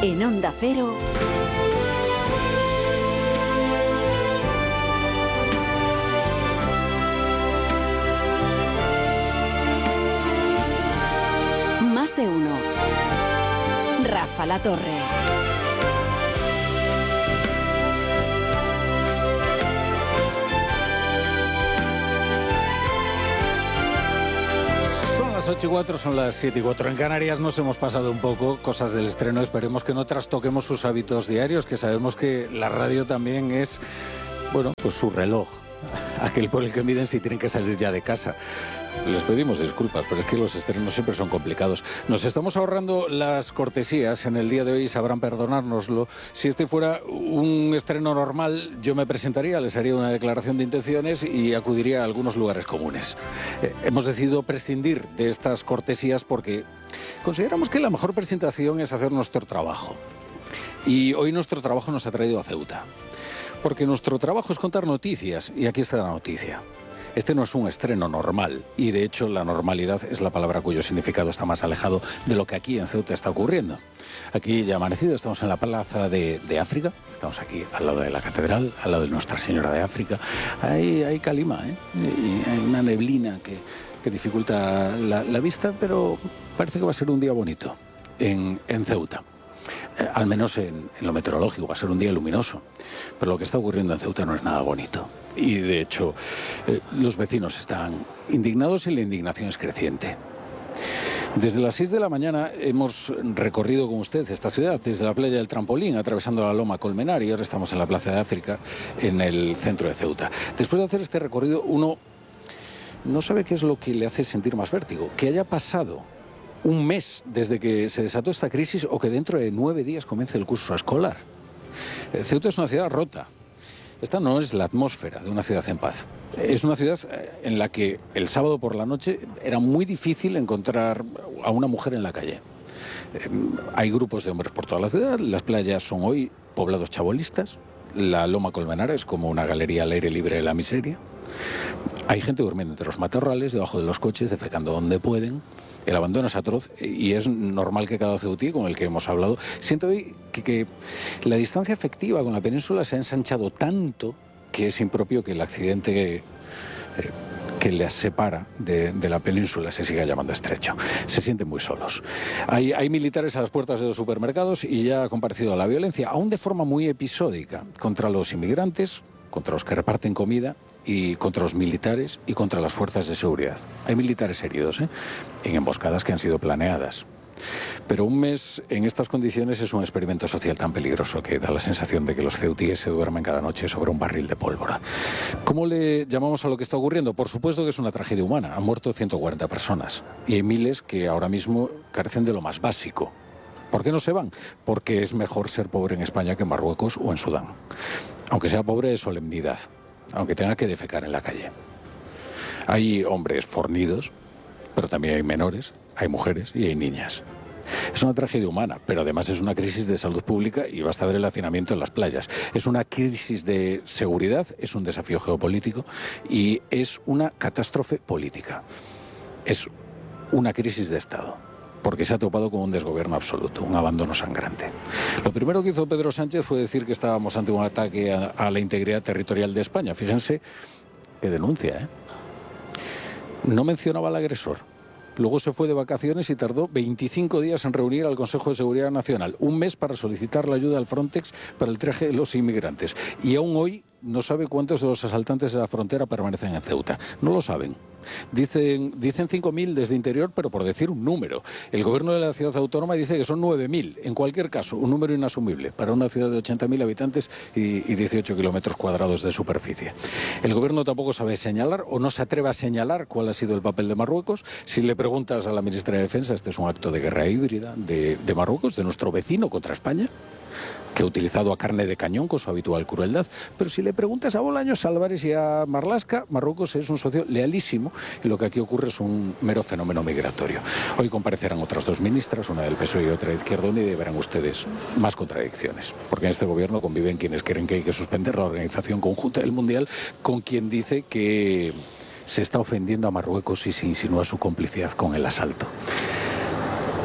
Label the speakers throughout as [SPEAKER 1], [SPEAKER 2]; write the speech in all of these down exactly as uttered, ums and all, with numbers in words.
[SPEAKER 1] En Onda Cero, Más de Uno. Rafa La Torre.
[SPEAKER 2] Las ocho y cuatro, son las siete y cuatro en Canarias. Nos hemos pasado un poco cosas del estreno. Esperemos que no trastoquemos sus hábitos diarios, que sabemos que la radio también es, bueno, pues su reloj, aquel por el que miden si tienen que salir ya de casa. Les pedimos disculpas, pero es que los estrenos siempre son complicados. Nos estamos ahorrando las cortesías en el día de hoy, sabrán perdonárnoslo. Si este fuera un estreno normal, yo me presentaría, les haría una declaración de intenciones y acudiría a algunos lugares comunes. Eh, hemos decidido prescindir de estas cortesías porque consideramos que la mejor presentación es hacer nuestro trabajo. Y hoy nuestro trabajo nos ha traído a Ceuta. Porque nuestro trabajo es contar noticias, y aquí está la noticia. Este no es un estreno normal, y de hecho la normalidad es la palabra cuyo significado está más alejado de lo que aquí en Ceuta está ocurriendo. Aquí ya amanecido, estamos en la Plaza de, de África, estamos aquí al lado de la catedral, al lado de Nuestra Señora de África. Hay, hay calima, ¿eh? Y hay una neblina que, que dificulta la, la vista, pero parece que va a ser un día bonito en, en Ceuta. Eh, al menos en, en lo meteorológico, va a ser un día luminoso. Pero lo que está ocurriendo en Ceuta no es nada bonito. Y de hecho, eh, los vecinos están indignados y la indignación es creciente. Desde las seis de la mañana hemos recorrido con usted esta ciudad, desde la playa del Trampolín, atravesando la Loma Colmenar, y ahora estamos en la Plaza de África, en el centro de Ceuta. Después de hacer este recorrido, uno no sabe qué es lo que le hace sentir más vértigo. Que haya pasado un mes desde que se desató esta crisis o que dentro de nueve días comience el curso escolar. Ceuta es una ciudad rota. Esta no es la atmósfera de una ciudad en paz. Es una ciudad en la que el sábado por la noche era muy difícil encontrar a una mujer en la calle. Eh, hay grupos de hombres por toda la ciudad, las playas son hoy poblados chabolistas, la Loma Colmenar es como una galería al aire libre de la miseria. Hay gente durmiendo entre los matorrales, debajo de los coches, defecando donde pueden. El abandono es atroz y es normal que cada ceutí con el que hemos hablado siento hoy que, que la distancia afectiva con la península se ha ensanchado tanto que es impropio que el accidente que, eh, que les separa de, de la península se siga llamando estrecho. Se sienten muy solos. Hay, hay militares a las puertas de los supermercados y ya ha comparecido la violencia, aún de forma muy episódica, contra los inmigrantes, contra los que reparten comida, y contra los militares y contra las fuerzas de seguridad. Hay militares heridos, ¿eh? en emboscadas que han sido planeadas. Pero un mes en estas condiciones es un experimento social tan peligroso que da la sensación de que los ceutíes se duermen cada noche sobre un barril de pólvora. ¿Cómo le llamamos a lo que está ocurriendo? Por supuesto que es una tragedia humana. Han muerto ciento cuarenta personas y hay miles que ahora mismo carecen de lo más básico. ¿Por qué no se van? Porque es mejor ser pobre en España que en Marruecos o en Sudán. Aunque sea pobre de solemnidad, aunque tenga que defecar en la calle. Hay hombres fornidos, pero también hay menores, hay mujeres y hay niñas. Es una tragedia humana, pero además es una crisis de salud pública y basta ver el hacinamiento en las playas. Es una crisis de seguridad, es un desafío geopolítico y es una catástrofe política. Es una crisis de Estado, porque se ha topado con un desgobierno absoluto, un abandono sangrante. Lo primero que hizo Pedro Sánchez fue decir que estábamos ante un ataque a, a la integridad territorial de España. Fíjense qué denuncia, ¿eh? No mencionaba al agresor. Luego se fue de vacaciones y tardó veinticinco días en reunir al Consejo de Seguridad Nacional. Un mes para solicitar la ayuda al Frontex para el traje de los inmigrantes. Y aún hoy no sabe cuántos de los asaltantes de la frontera permanecen en Ceuta. No lo saben. Dicen, dicen cinco mil desde Interior, pero por decir un número. El gobierno de la ciudad autónoma dice que son nueve mil. En cualquier caso, un número inasumible para una ciudad de ochenta mil habitantes y, y dieciocho kilómetros cuadrados de superficie. El gobierno tampoco sabe señalar o no se atreve a señalar cuál ha sido el papel de Marruecos. Si le preguntas a la ministra de Defensa, este es un acto de guerra híbrida de, de Marruecos, de nuestro vecino contra España, que ha utilizado a carne de cañón con su habitual crueldad. Pero si le preguntas a Bolaños Álvarez y a Marlaska, Marruecos es un socio lealísimo y lo que aquí ocurre es un mero fenómeno migratorio. Hoy comparecerán otras dos ministras, una del P S O E y otra de Izquierda Unida, y verán ustedes más contradicciones. Porque en este gobierno conviven quienes creen que hay que suspender la Organización Conjunta del Mundial con quien dice que se está ofendiendo a Marruecos y se insinúa su complicidad con el asalto.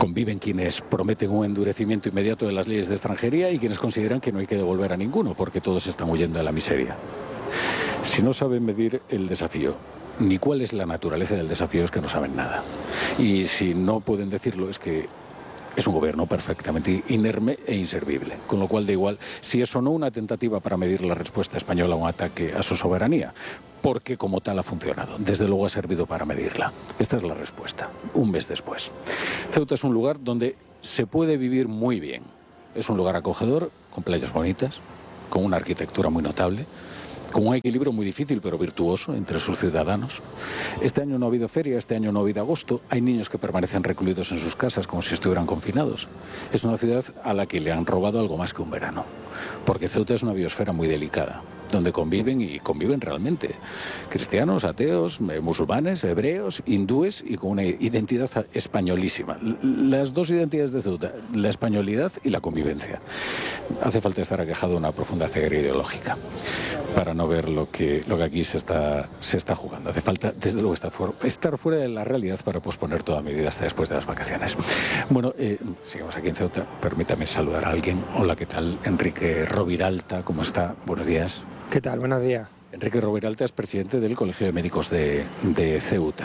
[SPEAKER 2] Conviven quienes prometen un endurecimiento inmediato de las leyes de extranjería y quienes consideran que no hay que devolver a ninguno porque todos están huyendo de la miseria. Si no saben medir el desafío, ni cuál es la naturaleza del desafío, es que no saben nada. Y si no pueden decirlo, es que es un gobierno perfectamente inerme e inservible. Con lo cual da igual si es o no una tentativa para medir la respuesta española a un ataque a su soberanía, porque como tal ha funcionado. Desde luego ha servido para medirla. Esta es la respuesta, un mes después. Ceuta es un lugar donde se puede vivir muy bien. Es un lugar acogedor, con playas bonitas, con una arquitectura muy notable, con un equilibrio muy difícil pero virtuoso entre sus ciudadanos. Este año no ha habido feria, este año no ha habido agosto. Hay niños que permanecen recluidos en sus casas como si estuvieran confinados. Es una ciudad a la que le han robado algo más que un verano, porque Ceuta es una biosfera muy delicada, donde conviven y conviven realmente cristianos, ateos, musulmanes, hebreos, hindúes y con una identidad españolísima. Las dos identidades de Ceuta, la españolidad y la convivencia. Hace falta estar aquejado de una profunda ceguera ideológica para no ver lo que, lo que aquí se está, se está jugando. Hace falta, desde luego, estar fuera, estar fuera de la realidad para posponer toda medida hasta después de las vacaciones. Bueno, eh, sigamos aquí en Ceuta. Permítame saludar a alguien. Hola, ¿qué tal? Enrique Roviralta, ¿cómo está? Buenos días.
[SPEAKER 3] ¿Qué tal? Buenos días.
[SPEAKER 2] Enrique Roviralta es presidente del Colegio de Médicos de, de Ceuta.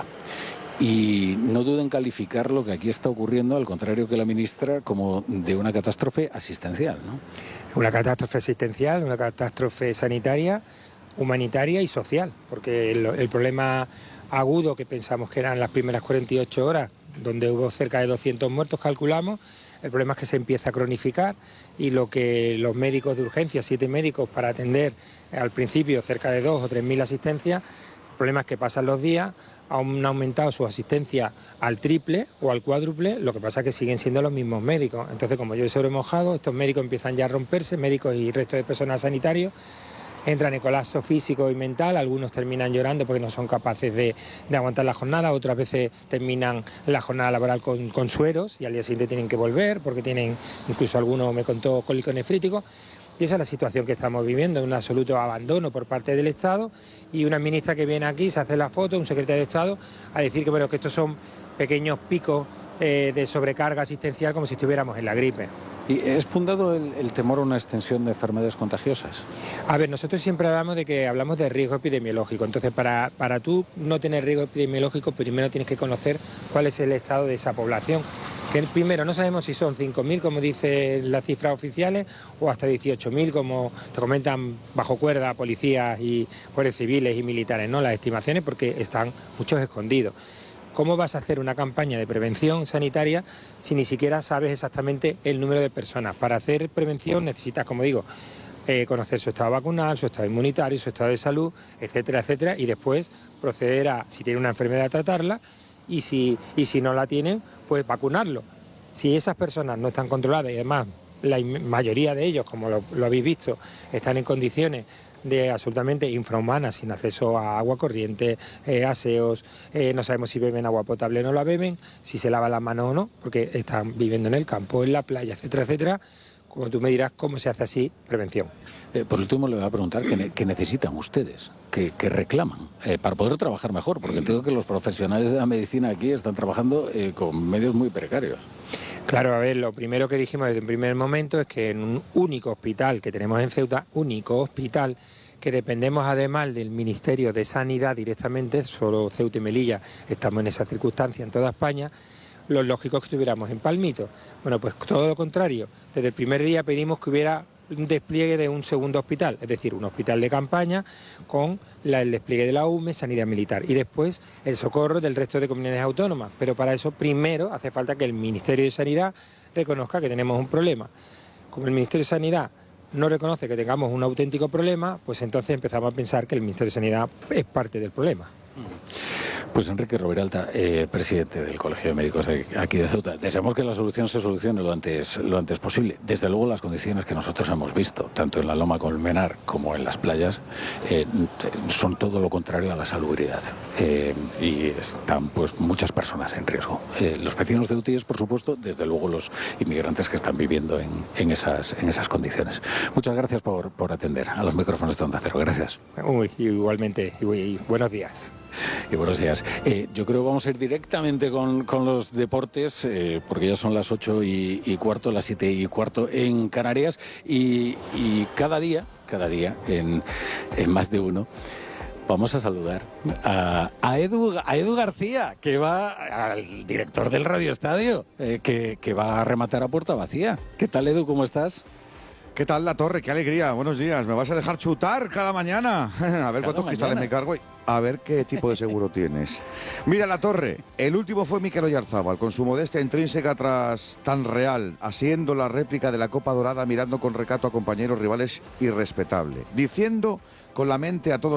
[SPEAKER 2] Y no duden en calificar lo que aquí está ocurriendo, al contrario que la ministra, como de una catástrofe asistencial, ¿no?
[SPEAKER 3] Una catástrofe asistencial, una catástrofe sanitaria, humanitaria y social, porque el, el problema agudo que pensamos que eran las primeras cuarenta y ocho horas, donde hubo cerca de doscientos muertos, calculamos, el problema es que se empieza a cronificar y lo que los médicos de urgencia, siete médicos para atender al principio cerca de dos o tres mil asistencias, el problema es que pasan los días, han aumentado su asistencia al triple o al cuádruple, lo que pasa es que siguen siendo los mismos médicos. Entonces, como yo sobre mojado, estos médicos empiezan ya a romperse, médicos y resto de personal sanitario, entran en colapso físico y mental, algunos terminan llorando porque no son capaces de, de aguantar la jornada, otras veces terminan la jornada laboral con, con sueros y al día siguiente tienen que volver porque tienen, incluso algunos me contó, cólico nefrítico. Y esa es la situación que estamos viviendo, un absoluto abandono por parte del Estado y una ministra que viene aquí, se hace la foto, un secretario de Estado, a decir que, bueno, que estos son pequeños picos eh, de sobrecarga asistencial como si estuviéramos en la gripe.
[SPEAKER 2] ¿Y es fundado el, el temor a una extensión de enfermedades contagiosas?
[SPEAKER 3] A ver, nosotros siempre hablamos de que hablamos de riesgo epidemiológico. Entonces, para, para tú no tener riesgo epidemiológico, primero tienes que conocer cuál es el estado de esa población. Que primero no sabemos si son cinco mil, como dicen las cifras oficiales, o hasta dieciocho mil, como te comentan bajo cuerda policías y guardias civiles y militares, ¿no? Las estimaciones, porque están muchos escondidos. ¿Cómo vas a hacer una campaña de prevención sanitaria si ni siquiera sabes exactamente el número de personas? Para hacer prevención necesitas, como digo, eh, conocer su estado vacunal, su estado inmunitario, su estado de salud, etcétera, etcétera, y después proceder a, si tiene una enfermedad, a tratarla, y si, y si no la tienen, pues vacunarlo. Si esas personas no están controladas y además la mayoría de ellos, como lo, lo habéis visto, están en condiciones de absolutamente infrahumanas, sin acceso a agua corriente, eh, aseos, eh, no sabemos si beben agua potable o no la beben, si se lavan las manos o no, porque están viviendo en el campo, en la playa, etcétera, etcétera. Como tú me dirás, ¿cómo se hace así prevención?
[SPEAKER 2] Eh, por último, le voy a preguntar qué, ne qué necesitan ustedes, qué, qué reclaman, eh, para poder trabajar mejor, porque entiendo que los profesionales de la medicina aquí están trabajando eh, con medios muy precarios.
[SPEAKER 3] Claro, a ver, lo primero que dijimos desde el primer momento es que en un único hospital que tenemos en Ceuta, único hospital, que dependemos además del Ministerio de Sanidad directamente, solo Ceuta y Melilla estamos en esa circunstancia en toda España, lo lógico es que estuviéramos en Palmito. Bueno, pues todo lo contrario, desde el primer día pedimos que hubiera un despliegue de un segundo hospital, es decir, un hospital de campaña con la, el despliegue de la U M E, Sanidad Militar, y después el socorro del resto de comunidades autónomas. Pero para eso primero hace falta que el Ministerio de Sanidad reconozca que tenemos un problema. Como el Ministerio de Sanidad no reconoce que tengamos un auténtico problema, pues entonces empezamos a pensar que el Ministerio de Sanidad es parte del problema.
[SPEAKER 2] Pues Enrique Roviralta, eh, presidente del Colegio de Médicos de aquí de Ceuta, deseamos que la solución se solucione lo antes, lo antes posible. Desde luego las condiciones que nosotros hemos visto, tanto en la Loma Colmenar como en las playas, eh, son todo lo contrario a la salubridad. Eh, y están pues muchas personas en riesgo. Eh, los vecinos de Utíes, por supuesto, desde luego los inmigrantes que están viviendo en, en, esas, en esas condiciones. Muchas gracias por, por atender a los micrófonos de Onda Cero. Gracias.
[SPEAKER 3] Uy, igualmente, y, y buenos días.
[SPEAKER 2] y buenos días. Eh, yo creo que vamos a ir directamente con, con los deportes, eh, porque ya son las ocho y, y cuarto, las siete y cuarto en Canarias, y, y cada día, cada día, en, en Más de Uno, vamos a saludar a, a, Edu, a Edu García, que va, al director del Radio Estadio, eh, que, que va a rematar a puerta vacía. ¿Qué tal, Edu? ¿Cómo estás?
[SPEAKER 4] ¿Qué tal, La Torre? ¡Qué alegría! Buenos días. ¿Me vas a dejar chutar cada mañana? A ver cuántos cristales me cargo y a ver qué tipo de seguro tienes. Mira, La Torre, el último fue Mikel Oyarzábal, con su modestia intrínseca tras tan real, haciendo la réplica de la Copa Dorada, mirando con recato a compañeros rivales irrespetable, diciendo con la mente a todos